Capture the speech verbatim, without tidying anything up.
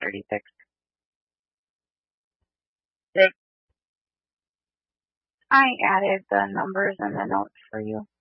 thirty-six. Okay. I added the numbers and the notes for you.